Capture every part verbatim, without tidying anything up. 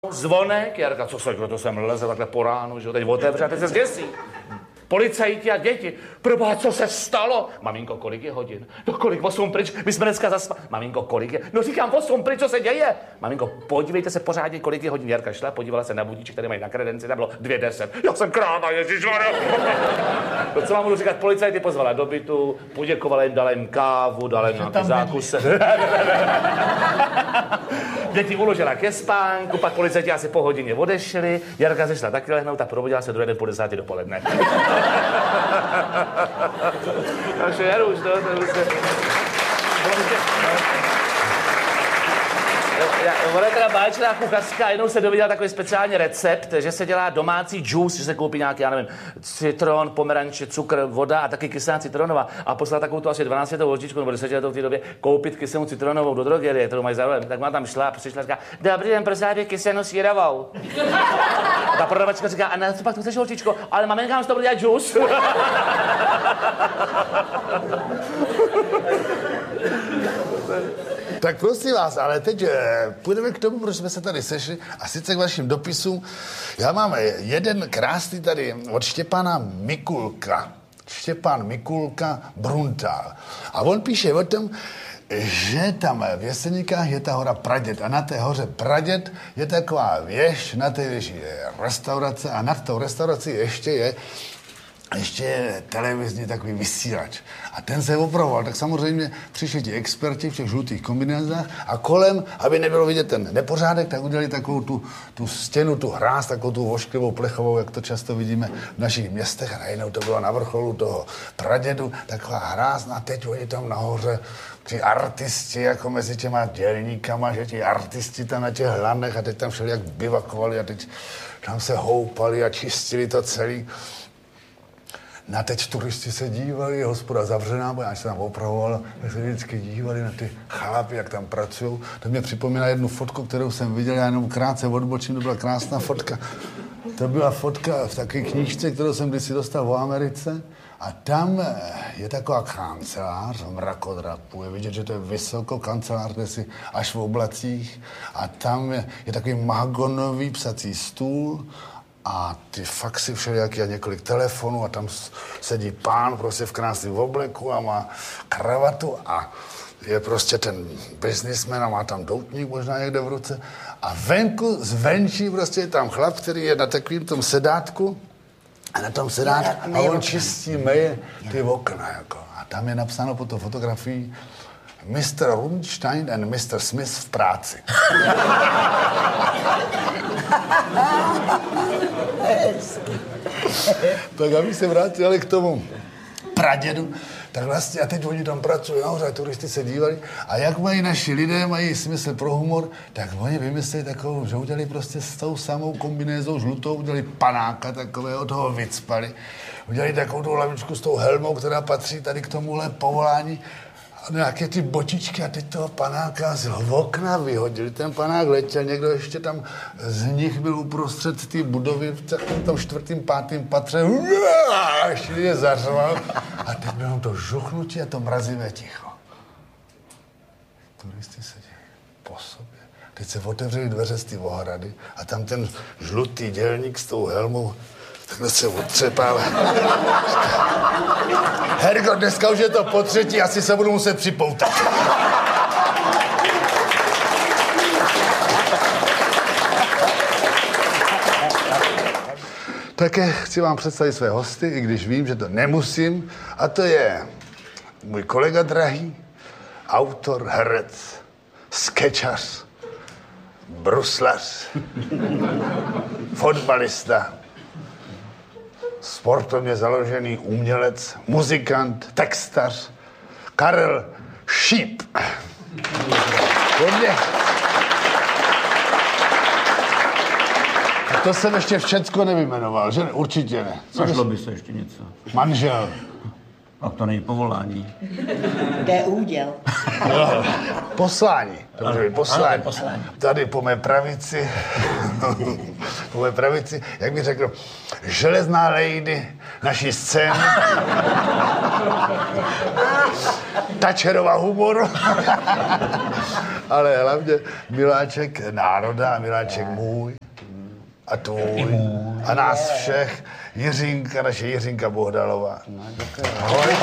Zvonek, Jarka, co se, kdo to sem leze takhle po ránu, že jo, teď otevře a teď se zděsí. Policajti a děti. Proboha, co se stalo? Maminko, kolik je hodin? No kolik, osm pryč, my jsme dneska zaspa... Maminko, kolik je? No říkám, osm pryč, co se děje? Maminko, podívejte se pořádně, kolik je hodin. Jarka šla, podívala se na budíček, který mají na kredenci, tam bylo dvě deset. Já jsem kráva, ježišmarja. To, co vám budu říkat, policajty pozvala do bytu, poděkovala jim, dala jim kávu, dala jim nějaký zákuse. Děti uložila ke spánku, pak policajti asi po hodině odešli, Jarka se šla taky lehnout a probudila se druhý den po desáté dopoledne. Takže Jaru už to, to už se... Ona je teda báječná kuchařka, jednou se dověděla takový speciální recept, že se dělá domácí džus, že se koupí nějaký, já nevím, citron, pomeranče, cukr, voda a taky kyselá citronová. A poslala takovou tu asi dvanáctiletou ložičku nebo desetiletou v té době koupit kyselou citronovou do drogerie, kterou mají zároveň. Tak má tam šla a přišla a říká, dobrý den, prosím, kyselou sírovou. A ta prodavačka říká, a na co pak tu chceš, holčičko? Ale maminka nám z toho bude dělat džus. Tak prosím vás, ale teď půjdeme k tomu, proč jsme se tady sešli, a sice k vašim dopisům. Já mám jeden krásný tady od Štěpána Mikulka. Štěpán Mikulka Bruntál. A on píše o tom, že tam v Jeseníkách je ta hora Praděd a na té hoře Praděd je taková věž, na té věži je restaurace a nad tou restaurací ještě je ještě je televizní takový vysílač. A ten se opravoval, tak samozřejmě přišli ti experti v těch žlutých kombinézách a kolem, aby nebylo vidět ten nepořádek, tak udělali takovou tu, tu stěnu, tu hráz, takovou tu vošklivou plechovou, jak to často vidíme v našich městech. A najednou to bylo na vrcholu toho Pradědu, taková hráz, a teď oni tam nahoře, ti artisti, jako mezi těma dělníkama, že ti artisti tam na těch hlanech a teď tam všeli jak bivakovali a teď tam se houpali a čistili to celý. Na teď turisti se dívali, hospoda zavřená, bo já se tam opravoval, tak se vždycky dívali na ty chlapy, jak tam pracují. To mě připomíná jednu fotku, kterou jsem viděl, já jenom krátce odbočím, to byla krásná fotka. To byla fotka v takové knížce, kterou jsem kdysi dostal v Americe. A tam je taková kancelář, mrakodrapu, je vidět, že to je vysoko kancelář, kde si až v oblacích. A tam je, je takový mahagonový psací stůl, a ty faxy všelijaký a několik telefonů a tam sedí pán prostě v krásném obleku a má kravatu a je prostě ten businessman a má tam doutník možná někde v ruce a venku, zvenčí prostě je tam chlap, který je na takovým tom sedátku a na tom sedátku a on čistí, meje ty okna jako. A tam je napsáno pod tou fotografií mister Rundstein and mister Smith v práci. Tak aby se vrátili k tomu Pradědu, tak vlastně a teď oni tam pracují nahoře a turisti se dívali a jak mají naši lidé, mají smysl pro humor, tak oni vymysleli takovou, že udělali prostě s tou samou kombinézou žlutou, udělali panáka takového, toho vycpali, udělali takovou tu lavičku s tou helmou, která patří tady k tomuhle povolání, a nějaké ty botičky a teď toho panáka z okna vyhodili. Ten panák letěl, někdo ještě tam z nich byl uprostřed té budovy v tom čtvrtým, pátým patře. A ještě je zařval. A teď bylo to žuchnutí a to mrazivé ticho. Turisti sedí po sobě. Teď se otevřely dveře z té ohrady a tam ten žlutý dělník s tou helmou takhle se odtřepává. Hergo, dneska už je to po třetí, asi se budu muset připoutat. Také chci vám představit své hosty, i když vím, že to nemusím. A to je můj kolega drahý, autor, herec, skečař, bruslař, fotbalista, sportovně založený umělec, muzikant, textař, Karel Šíp. Hodně. A to jsem ještě všecko nevyjmenoval, že ne? Určitě ne. Našlo by se ještě něco. Manžel. A to není povolání. To je úděl. No, poslání. To může být poslání. Ano, poslání. Tady po mé pravici, po mé pravici, jak bych řekl, železná lady naší scény. Tačerova humoru. ale hlavně miláček národa, miláček můj a tvůj a nás všech. Jiřinka, naše Jiřinka Bohdalová. Ahoj.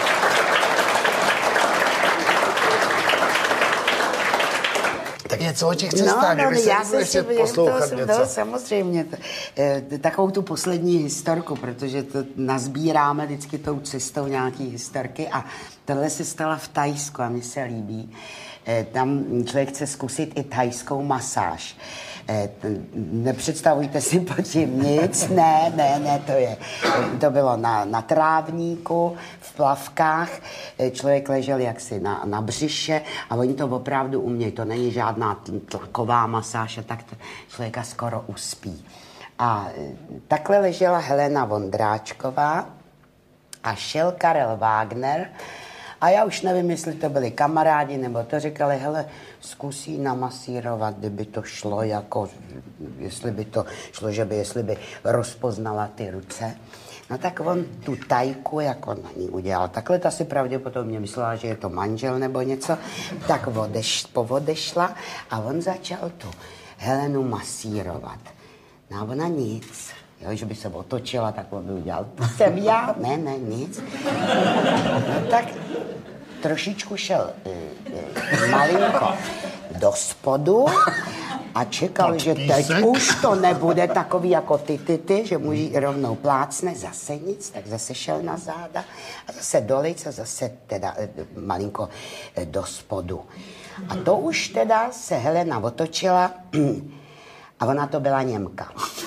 Tak něco o těch cestách, no, no, kdyby já se jsem ještě si poslouchat to, něco. No, samozřejmě. Takovou tu poslední historku, protože to nazbíráme vždycky tou cestou nějaký historky a tohle se stala v Thajsku a mně se líbí. Tam člověk chce zkusit i thajskou masáž. Nepředstavujte si pod tím nic, ne, ne, ne, to je. To bylo na, na trávníku, v plavkách, člověk ležel jaksi na, na břiše a oni to opravdu umějí, to není žádná tlaková masáž a tak to člověka skoro uspí. A takhle ležela Helena Vondráčková a šel Karel Wagner. A já už nevím, jestli to byli kamarádi, nebo to říkali, hele, zkusí namasírovat, kdyby to šlo, jako, jestli by to šlo, že by, jestli by rozpoznala ty ruce. No tak on tu tajku, jako na ní udělal. Takhle ta si pravděpodobně myslela, že je to manžel nebo něco, tak odeš, povodešla a on začal tu Helenu masírovat. No a ona nic. Jo, že by se otočila, tak on by udělal. To jsem já? Ne, ne, nic. No tak trošičku šel e, e, malinko do spodu a čekal, že teď už to nebude takový jako ty, ty, ty, že mu jí rovnou plácne, zase nic, tak zase šel na záda a zase dolic a zase teda e, malinko e, do spodu. A to už teda se Helena otočila a ona to byla Němka.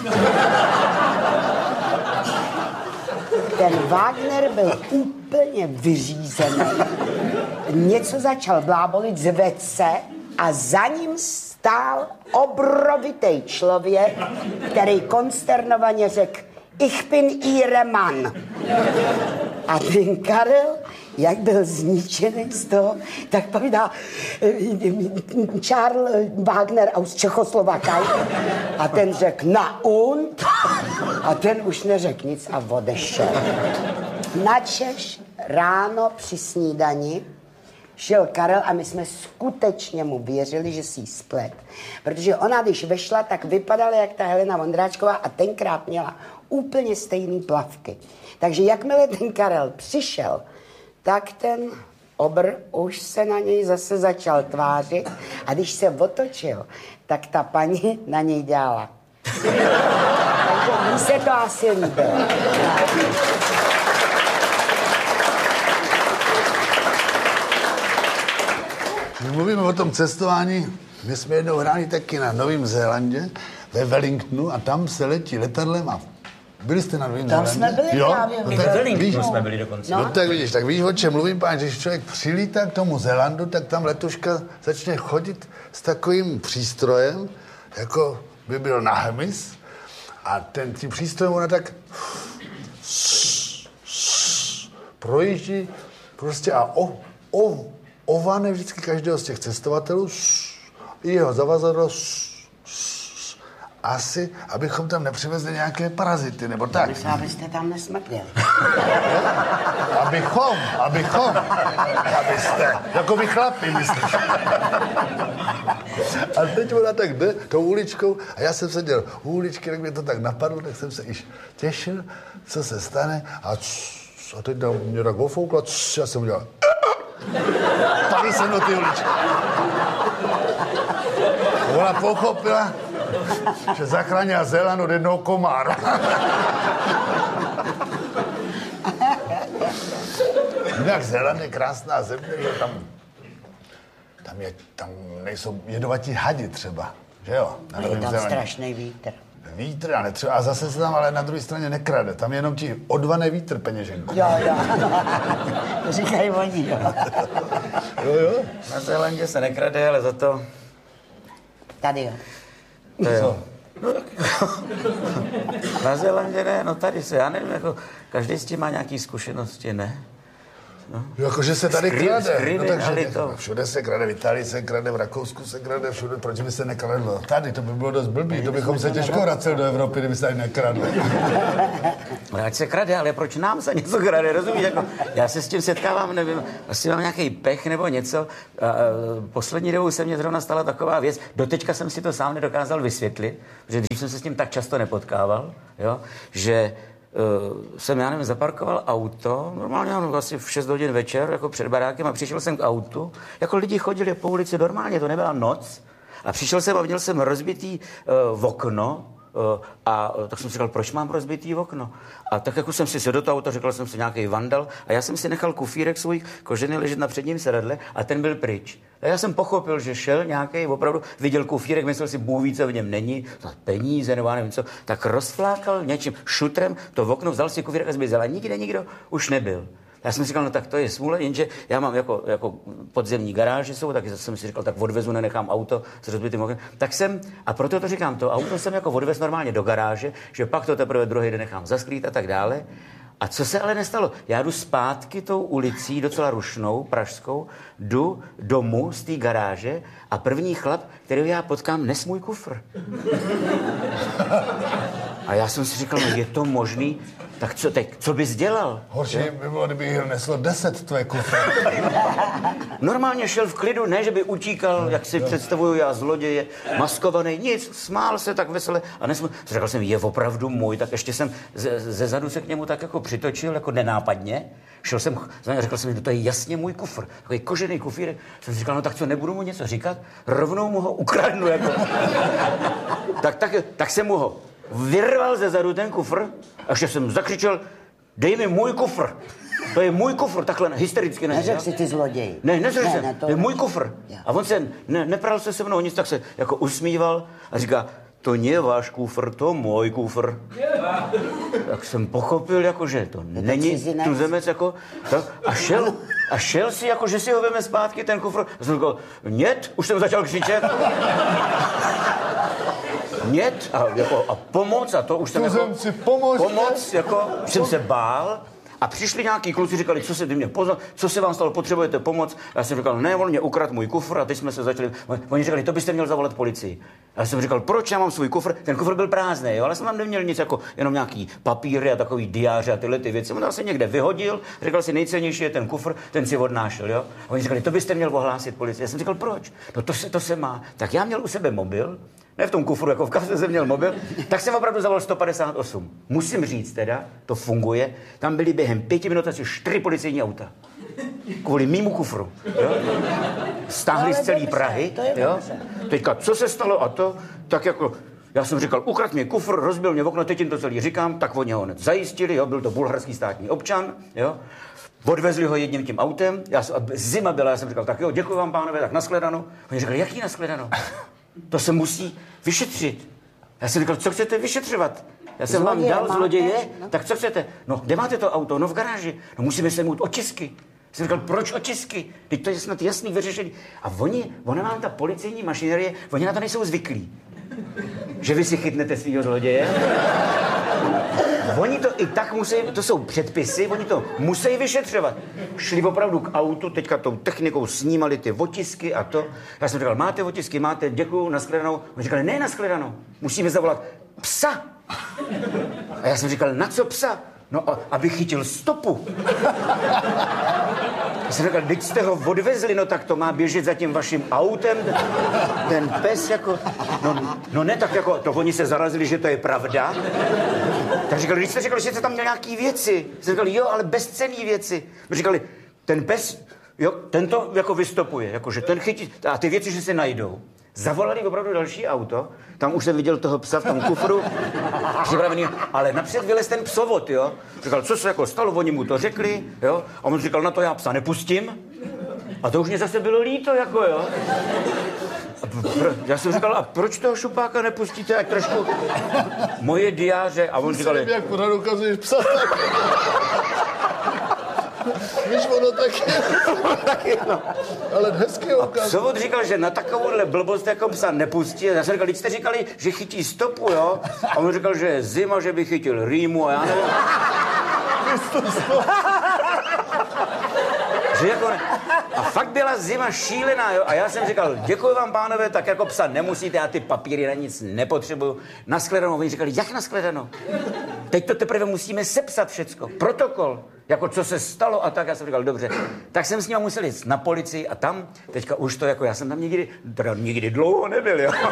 Ten Wagner byl úplně vyřízený. Něco začal blábolit z vece a za ním stál obrovitý člověk, který konsternovaně řekl Ich bin ihre Mann. A ten Karel, jak byl zničený z toho, tak povídá Charles Wagner aus Čechoslovakai. A ten řekl na und. A ten už neřekl nic a odešel. Načež ráno při snídani šel Karel a my jsme skutečně mu věřili, že si jí splet. Protože ona, když vešla, tak vypadala jak ta Helena Vondráčková a tenkrát měla úplně stejný plavky. Takže jakmile ten Karel přišel, tak ten obr už se na něj zase začal tvářit a když se otočil, tak ta paní na něj dělala. Takže mně se to asi líbilo. My mluvíme o tom cestování. My jsme jednou hráli taky na Novém Zélandě, ve Wellingtonu a tam se letí letadlem a byli jste na Novém Zélandě? Tam jsme byli jo? právě. No, Ve Wellingtonu víš, jsme byli dokonce. No. no tak vidíš, tak víš, o čem mluvím, pán, když člověk přilítá k tomu Zélandu, tak tam letuška začne chodit s takovým přístrojem, jako by byl na hmyz a ten tím přístrojem ona tak projíždí prostě a o, o, ovane vždycky každého z těch cestovatelů i jeho zavazadlo asi, abychom tam nepřivezli nějaké parazity, nebo tak. Myslím, abyste tam nesmrděli. Abychom, abychom, abyste, jako vy chlapi, myslíš. A teď ona tak jde tou uličkou a já jsem seděl u uličky, tak mě to tak napadlo, tak jsem se již těšil, co se stane a, cs, a teď mě tak ofoukla, cs, já jsem udělal padl jsem do ty uličky. Ona pochopila, že zachránila Zéland od jednoho komára. Jinak Zéland je krásná země, že tam, tam, je, tam nejsou jedovatí hadi třeba, že jo? Na je tam strašný vítr. Vítr a, netřeba, a zase se tam ale na druhé straně nekrade, tam jenom ti odvané vítr peněženku. Jo, jo, to říkají oni, jo. Jo, jo. Na Zélandě se nekrade, ale za to... Tady jo. To jo. No, na Zélandě ne, no tady se, já nevím, jako každý s tím má nějaký zkušenosti, ne? No. Jakože se tady Skry, krade. No, takže to. všude se krade, v Itálii se krade, v Rakousku se krade, všude, proč by se nekradlo? Tady, to by bylo dost blbý, to bychom se těžko vraceli do Evropy, kdyby se tady nekradlo. Ať se krade, ale proč nám se něco krade, rozumíš? Jako, já se s tím setkávám, nevím, asi mám nějaký pech nebo něco. A, a, poslední dobou se mně zrovna stala taková věc, doteďka jsem si to sám nedokázal vysvětlit, že dřív jsem se s tím tak často nepotkával, jo, že Uh, jsem, já nevím, zaparkoval auto, normálně asi v šest hodin večer, jako před barákem a přišel jsem k autu, jako lidi chodili po ulici normálně, to nebyla noc a přišel jsem a viděl jsem rozbitý uh, okno uh, a uh, tak jsem si říkal, proč mám rozbitý okno? A tak jako jsem si sedl do toho auta, řekl jsem si nějaký vandal a já jsem si nechal kufírek svůj kožený ležet na předním sedadle a ten byl pryč. A já jsem pochopil, že šel nějaký, opravdu viděl kufírek, myslel si, Bůh ví, co v něm není, peníze nebo nevím co, tak rozflákal něčím šutrem to v okno, vzal si kufírek a zmizel a nikde nikdo už nebyl. Já jsem si říkal, no tak to je smůle, jenže já mám jako, jako podzemní garáže jsou, tak jsem si říkal, tak odvezu, nenechám auto s rozbitým oknem. Tak jsem, a proto to říkám, to auto jsem jako odvez normálně do garáže, že pak to teprve druhý den nechám zasklít a tak dále. A co se ale nestalo? Já jdu zpátky tou ulicí, docela rušnou, pražskou, jdu domů z té garáže a první chlap, kterého já potkám, nes můj kufr. A já jsem si říkal, no je to možný? Tak co teď, co bys dělal? Horší by bylo, kdyby jich neslo deset tvé kufry. Normálně šel v klidu, ne, že by utíkal, jak si představuju já, zloděje, maskovaný, nic, smál se tak vesele a nesml... Řekl jsem, je opravdu můj, tak ještě jsem ze, ze zadu se k němu tak jako přitočil, jako nenápadně. Šel jsem, řekl jsem, že to je jasně můj kufr, takový kožený kufír. Jsem si říkal, no tak co, nebudu mu něco říkat? Rovnou mu ho ukradnu, jako. tak, tak, tak jsem mu ho vyrval ze zadu ten kufr a ještě jsem zakřičel, dej mi můj kufr. To je můj kufr, takhle hystericky. Ne, neřekl si ty zloděj. Ne, neřekl ne, jsem, ne, to to je můj kufr. Já. A on se ne, nepral se se mnou nic, tak se jako usmíval a říká, to nie váš kufr, to můj kufr. Tak jsem pochopil, jako, že to není tuzemec, jako, tak, a šel, a šel si, jako, že si ho veme zpátky, ten kufr. A jsem říkal, nět, už jsem začal křičet. Nět, a, jako, a pomoc, a to už jsem jako, pomoc, jako, už jsem se bál. A přišli nějaký kluci, říkali, co se ty mě poznal, co se vám stalo, potřebujete pomoc? A já jsem říkal, ne, on mě ukradl můj kufr a teď jsme se začali, oni říkali, to byste měl zavolat policii. A já jsem říkal, proč já mám svůj kufr? Ten kufr byl prázdný, jo, ale jsem tam neměl nic, jako jenom nějaký papíry a takový diáře a tyhle ty věci. On se někde vyhodil, říkal si, nejcennější je ten kufr, ten si odnášel, jo. A oni říkali, to byste měl ohlásit policii. Já jsem říkal, proč? No to se, to se má. Tak já měl u sebe mobil, ne v tom kufru, jako v kapse jsem měl mobil, tak jsem opravdu zavolal sto padesát osm. Musím říct teda, to funguje, tam byly během pěti minut asi čtyři policejní auta. Kvůli mýmu kufru, jo. Stáhli z celé Prahy, jo. Teďka, co se stalo a to, tak jako, já jsem říkal, ukrad mě kufr, rozbil mě v okno, teď jim to celý říkám, tak oni ho hned zajistili, jo, byl to bulharský státní občan, jo. Odvezli ho jedním tím autem, já, zima byla, já jsem říkal, tak jo, děkuji vám, pánové, tak nashledanou. Oni říkali, jaký nashledanou? To se musí vyšetřit. Já jsem říkal, co chcete vyšetřovat? Já jsem zloděje, vám dal zloděje, no. Tak co chcete? No, kde máte to auto? No v garáži. No musíme se mít otisky. Jsem říkal, proč otisky? Teď to je snad jasný vyřešení. A oni, ona vám ta policejní mašinerie, oni na to nejsou zvyklí. Že vy si chytnete svýho zloděje. Oni to i tak musí, to jsou předpisy, oni to musí vyšetřovat. Šli opravdu k autu, teďka tou technikou snímali ty otisky a to. Já jsem říkal, máte otisky, máte, děkuju, nashledanou. Oni říkali, ne nashledanou, musíme zavolat psa. A já jsem říkal, na co psa? No, aby chytil stopu. Já jsem říkal, teď jste ho odvezli, no tak to má běžet za tím vaším autem, ten pes jako, no, no ne tak jako, to oni se zarazili, že to je pravda. Tak říkali, když jste říkali, že jste tam měl nějaký věci. Jsem říkal, jo, ale bezcenný věci. My říkali, ten pes, jo, ten to jako vystopuje, jako, že ten chytí, a ty věci, že se najdou. Zavolali opravdu další auto, tam už jsem viděl toho psa v tom kufru, připravený, ale napřed vylez ten psovod, jo. Říkal, co se jako stalo, oni mu to řekli, jo. A on říkal, na to já psa nepustím. A to už mě zase bylo líto, jako jo. A pro, já jsem říkal, a proč toho šupáka nepustíte, ať trošku moje diáře, a on říkal, jak pořád ukazuješ psa, tak... Víš, ono taky, taky no. Ale hezky ho ukazuje. Psovod říkal, že na takovouhle blbost jako psa nepustí. A já jsem říkal, když jste říkali, že chytí stopu, jo? A on říkal, že je zima, že by chytil rýmu a já nevím. Že jako, a fakt byla zima šílená, jo? A já jsem říkal, děkuji vám, pánové, tak jako psa nemusíte, já ty papíry na nic nepotřebuju. Nashledanou, oni říkali, jak nashledanou? Teď to teprve musíme sepsat všecko, protokol, jako co se stalo a tak. Já jsem říkal, dobře. Tak jsem s ním musel jít na policii a tam, teďka už to jako, já jsem tam nikdy, teda nikdy dlouho nebyl, jo.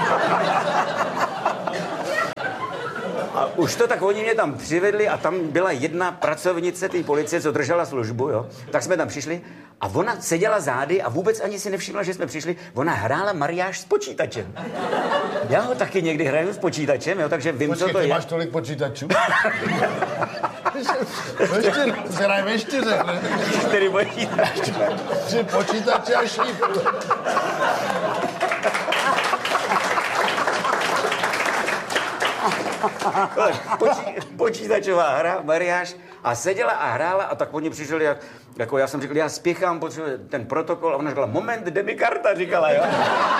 A už to tak oni mě tam přivedli a tam byla jedna pracovnice té policie, co držela službu, jo. Tak jsme tam přišli a ona seděla zády a vůbec ani si nevšimla, že jsme přišli. Ona hrála mariáž s počítačem. Já ho taky někdy hraju s počítačem, jo, takže vím, Počkej, co to ty je. máš tolik počítačů? Ještě, hrajme ještě řekne. Čtyři počítače. Tři počítače a šípku. Počí, počítačová hra, mariáž, a seděla a hrála a tak oni přišli, jak, jako já jsem říkal, já spěchám, potřebuji ten protokol a ona říkala, moment, jde mi karta, říkala, jo.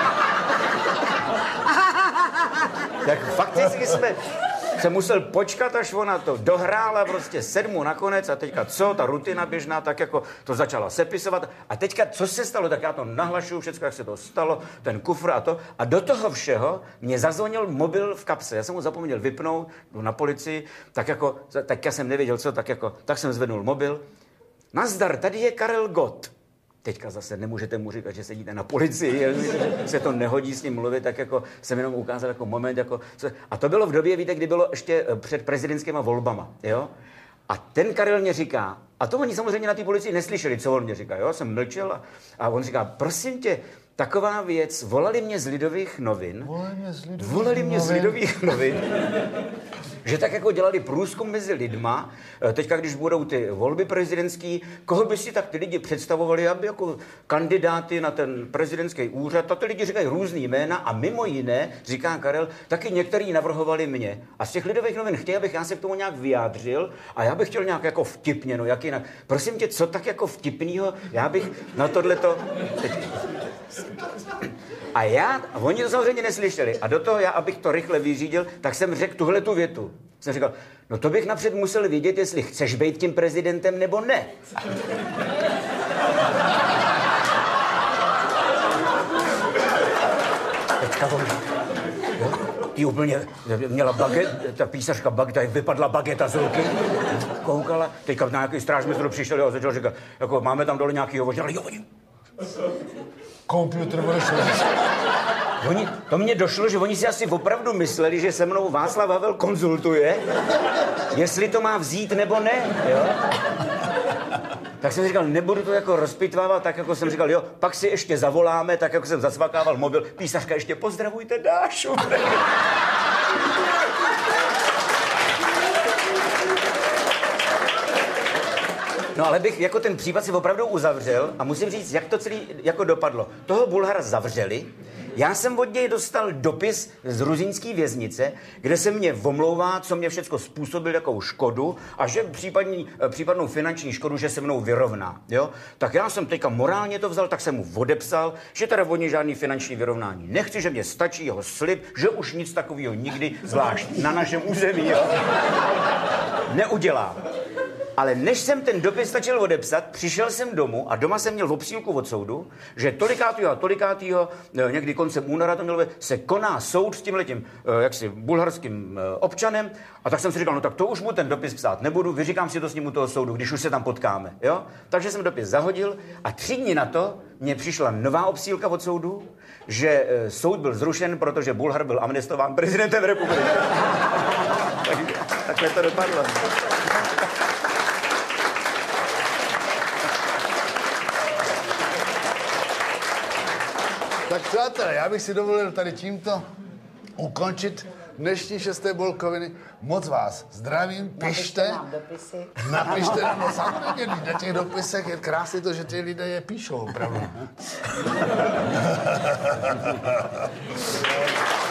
Tak fakticky jsme se musel počkat, až ona to dohrála prostě sedmu nakonec a teďka co, ta rutina běžná, tak jako to začala sepisovat a teďka co se stalo, tak já to nahlašuju všechno, jak se to stalo, ten kufr a to a do toho všeho mě zazvonil mobil v kapse, já jsem ho zapomněl vypnout, jdu na policii, tak jako, tak já jsem nevěděl co, tak jako, tak jsem zvednul mobil, nazdar, tady je Karel Gott. Teďka zase nemůžete mu říkat, že sedíte na policii, že se to nehodí s ním mluvit, tak jako jsem jenom ukázal jako moment, jako, a to bylo v době, víte, kdy bylo ještě před prezidentskýma volbama, jo? A ten Karel mě říká, a to oni samozřejmě na té policii neslyšeli, co on mě říká, jo? Jsem mlčel a, a on říká, prosím tě, taková věc, volali mě z Lidových novin, Volali mě z Lidových, volali mě z novin. Lidových novin, že tak jako dělali průzkum mezi lidma, teďka když budou ty volby prezidentský, koho by si tak ty lidi představovali, aby jako kandidáty na ten prezidentský úřad, a ty lidi říkají různý jména a mimo jiné, říká Karel, taky některý navrhovali mě. A z těch Lidových novin chtějí, abych já se k tomu nějak vyjádřil a já bych chtěl nějak jako vtipně, no jak jinak. Prosím tě, co tak jako vtipnýho, já bych na tohleto... Teď... A já, a oni to samozřejmě neslyšeli. A do toho já, abych to rychle vyřídil, tak jsem řekl tuhle tu větu. Jsem říkal, no to bych napřed musel vědět, jestli chceš být tím prezidentem nebo ne. Teďka on, jo, ty úplně, měla baget, ta písařka bageta, vypadla bageta z ruky, koukala, teďka na nějaký strážmistr přišel a začal říkat, jako máme tam dole nějaký hovoř, ale jo, oni... Komputer odešel. Oni, to mně došlo, že oni si asi opravdu mysleli, že se mnou Václav Havel konzultuje, jestli to má vzít nebo ne, jo? Tak jsem říkal, nebudu to jako rozpitvávat, tak jako jsem říkal, jo, pak si ještě zavoláme, tak jako jsem zacvakával mobil, písařka ještě pozdravujte Dášu. No ale bych jako ten případ si opravdu uzavřel a musím říct, jak to celé jako dopadlo. Toho Bulhara zavřeli, já jsem od něj dostal dopis z gruzínské věznice, kde se mě omlouvá, co mě všecko způsobil, jakou škodu a že případní, případnou finanční škodu, že se mnou vyrovná. Jo? Tak já jsem teďka morálně to vzal, tak jsem mu odepsal, že teda od něj žádný finanční vyrovnání nechci, že mě stačí jeho slib, že už nic takového nikdy, zvlášť na našem území, jo? Neudělám. Ale než jsem ten dopis stačil odepsat, přišel jsem domů a doma jsem měl obsílku od soudu, že tolikátýho a tolikátýho, někdy koncem února to mělo, se koná soud s tímhletím jaksi bulharským občanem a tak jsem si říkal, no tak to už mu ten dopis psát nebudu, vyříkám si to s ním u toho soudu, když už se tam potkáme, jo? Takže jsem dopis zahodil a tři dny na to mně přišla nová obsílka od soudu, že soud byl zrušen, protože Bulhar byl amnestován prezidentem republiky. Takhle to dopadlo. Tak přátelé, já bych si dovolil tady tímto ukončit dnešní šesté Bolkoviny. Moc vás zdravím, pište. Napište nám dopisy. Napište nám, no samozřejmě, na těch dopisech je krásně to, že ty lidé je píšou, opravdu.